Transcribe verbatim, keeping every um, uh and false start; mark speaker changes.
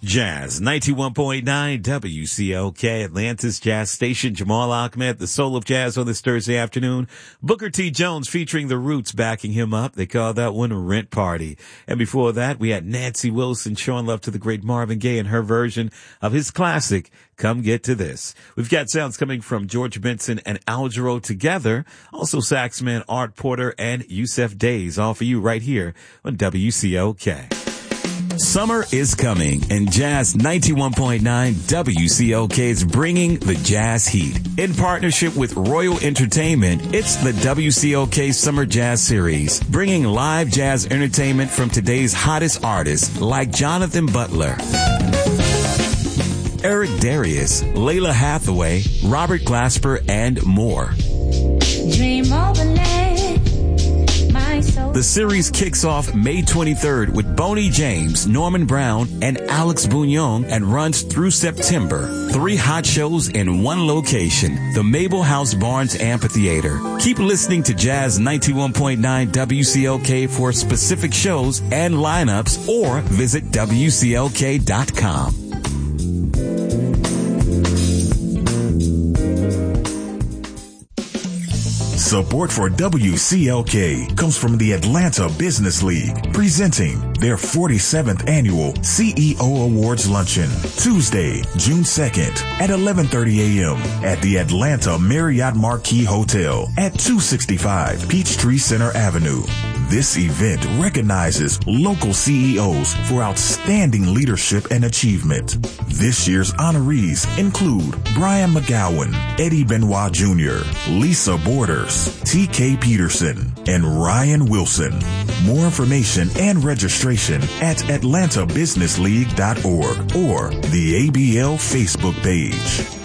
Speaker 1: Jazz, ninety-one point nine W C L K, Atlanta's Jazz Station. Jamal Ahmed, the soul of jazz on this Thursday afternoon. Booker T. Jones featuring the Roots backing him up. They call that one a Rent Party. And before that, we had Nancy Wilson showing love to the great Marvin Gaye and her version of his classic, Come Get to This. We've got sounds coming from George Benson and Al Jarreau together. Also saxman Art Porter and Yusef Days, all for you right here on W C L K. Summer is coming, and Jazz ninety-one point nine W C L K is bringing the jazz heat. In partnership with Royal Entertainment, it's the W C L K Summer Jazz Series, bringing live jazz entertainment from today's hottest artists like Jonathan Butler, Eric Darius, Layla Hathaway, Robert Glasper, and more.
Speaker 2: Dream overlay, my soul.
Speaker 1: The series kicks off May twenty-third with Boney James, Norman Brown, and Alex Bouillon and runs through September. Three hot shows in one location, the Mabel House Barnes Amphitheater. Keep listening to Jazz ninety-one point nine W C L K for specific shows and lineups, or visit W C L K dot com.
Speaker 3: Support for W C L K comes from the Atlanta Business League, presenting their forty-seventh annual C E O Awards Luncheon, Tuesday, June second at eleven thirty a.m. at the Atlanta Marriott Marquis Hotel at two sixty-five Peachtree Center Avenue. This event recognizes local C E Os for outstanding leadership and achievement. This year's honorees include Brian McGowan, Eddie Benoit Junior, Lisa Borders, T K Peterson, and Ryan Wilson. More information and registration at atlanta business league dot org or the A B L Facebook page.